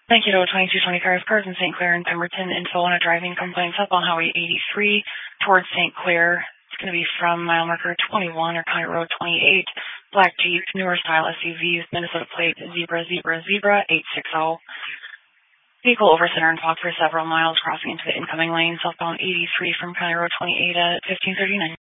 Thank you to 2220 cars in St. Clair and Pemberton. Info on a driving complaint up on Highway 83 towards St. Clair. It's going to be from mile marker 21 or County Road 28. Black Jeep, newer style SUV with Minnesota plate zebra 860. Vehicle over center and talk for several miles, crossing into the incoming lane, southbound 83 from County Road 28 at 1539.